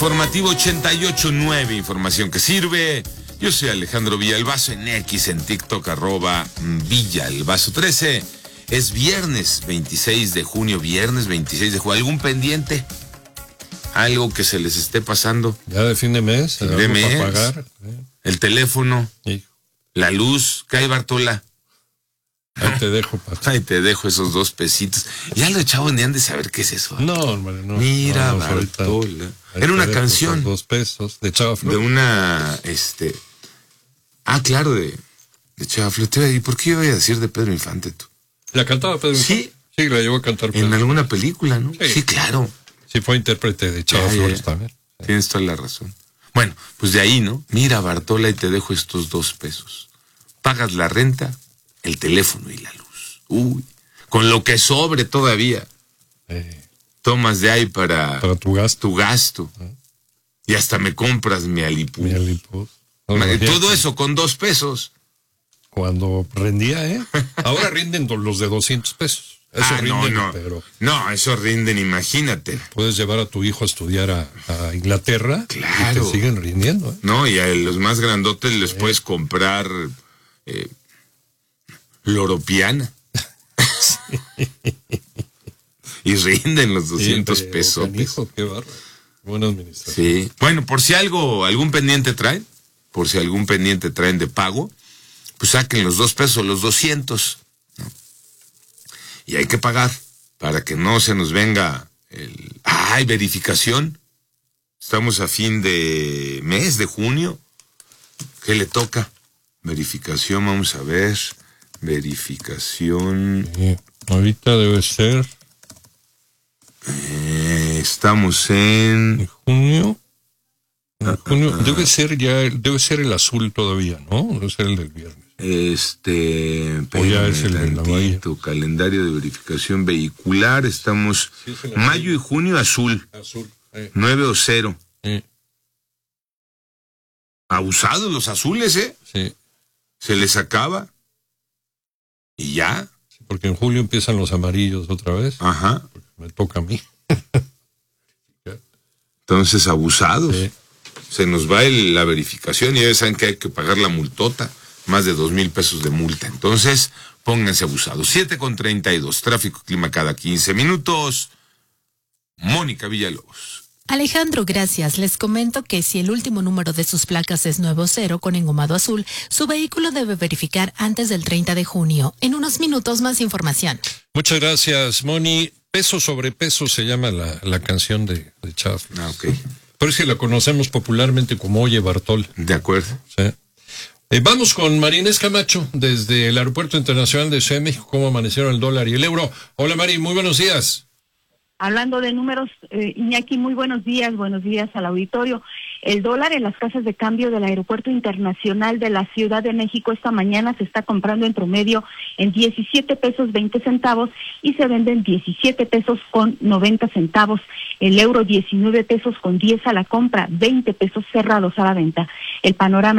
Informativo 88.9, información que sirve. Yo soy Alejandro Villalbazo en X, en TikTok, @Villalbazo13. Es viernes 26 de junio, ¿Algún pendiente? ¿Algo que se les esté pasando? Ya de fin de mes, de mes. Para pagar. El teléfono, la luz. ¿Qué hay, Bartola? Ahí te dejo, Pato. Ahí te dejo esos 2 pesitos. Ya los chavos ni han de saber qué es eso. No, hermano, no. Mira, Bartola. Era una canción. 2 pesos de Chava Flor. De una, claro, de Chava Flor. ¿Y por qué iba a decir de Pedro Infante tú? ¿La cantaba Pedro Infante? Sí. Sí, la llevó a cantar Pedro. En alguna película, ¿no? Sí, sí, claro. Sí, fue intérprete de Chava Flores también. Sí. Tienes toda la razón. Bueno, pues de ahí, ¿no? Mira, Bartola, y te dejo estos 2 pesos. Pagas la renta, el teléfono y la luz. Uy, con lo que sobre todavía. Tomas de ahí para tu gasto. Y hasta me compras mi Alipuz. Todo eso con 2 pesos. Cuando rendía, Ahora rinden los de 200 pesos. Eso rinden, no. Pero... No, eso rinden, imagínate. Puedes llevar a tu hijo a estudiar a Inglaterra. Claro. Y te siguen rindiendo, No, y a los más grandotes les puedes comprar Loropiana. Y rinden los 200 pesos. Qué bárbaro. Buena administración. Sí. Bueno, por si algún pendiente traen, de pago, pues saquen los 2 pesos, los 200, ¿no? Y hay que pagar para que no se nos venga verificación. Estamos a fin de mes, de junio. ¿Qué le toca? Verificación, vamos a ver. Verificación. Ahorita debe ser. Estamos en junio. Debe ser el azul todavía, ¿no? Debe ser el del viernes. O ya es el de la Bahía. Calendario de verificación vehicular. Estamos mayo y junio azul. 9 o 0. Abusados los azules, Sí. Se les acaba. ¿Y ya? Sí, porque en julio empiezan los amarillos otra vez. Ajá. Me toca a mí. Entonces, abusados. Sí. Se nos va la verificación y ya saben que hay que pagar la multota. Más de 2,000 pesos de multa. Entonces, pónganse abusados. 7:32. Tráfico, clima cada 15 minutos. Mónica Villalobos. Alejandro, gracias. Les comento que si el último número de sus placas es 90 con engomado azul, su vehículo debe verificar antes del 30 de junio. En unos minutos más información. Muchas gracias, Moni. Peso sobre peso se llama la canción de Chava. Ok. Por eso la conocemos popularmente como Oye Bartol. De acuerdo. Sí. Vamos con Marinés Camacho desde el Aeropuerto Internacional de Ciudad de México. ¿Cómo amanecieron el dólar y el euro? Hola, Mari, muy buenos días. Hablando de números, Iñaki, muy buenos días al auditorio. El dólar en las casas de cambio del Aeropuerto Internacional de la Ciudad de México esta mañana se está comprando en promedio en 17 pesos 20 centavos y se vende en 17 pesos con 90 centavos. El euro 19 pesos con 10 a la compra, 20 pesos cerrados a la venta. El panorama